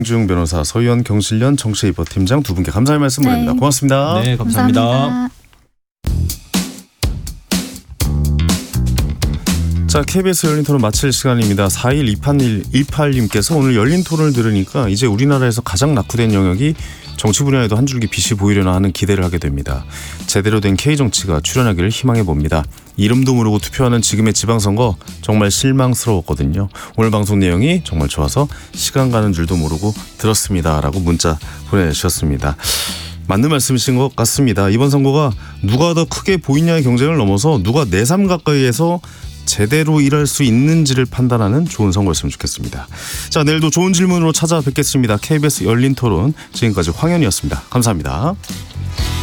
중 변호사, 서희원 경실련 정치이버팀장 두 분께 감사의 말씀 드립니다. 고맙습니다. 네, 감사합니다. 감사합니다. 자, KBS 열린 토론 마칠 시간입니다. 4128님께서 오늘 열린 토론을 들으니까 이제 우리나라에서 가장 낙후된 영역이 정치 분야에도 한 줄기 빛이 보이려나 하는 기대를 하게 됩니다. 제대로 된 K정치가 출현하기를 희망해 봅니다. 이름도 모르고 투표하는 지금의 지방선거 정말 실망스러웠거든요. 오늘 방송 내용이 정말 좋아서 시간 가는 줄도 모르고 들었습니다. 라고 문자 보내주셨습니다. 맞는 말씀이신 것 같습니다. 이번 선거가 누가 더 크게 보이냐의 경쟁을 넘어서 누가 내 삶 가까이에서 제대로 일할 수 있는지를 판단하는 좋은 선거였으면 좋겠습니다. 자, 내일도 좋은 질문으로 찾아뵙겠습니다. KBS 열린 토론, 지금까지 황현이었습니다. 감사합니다.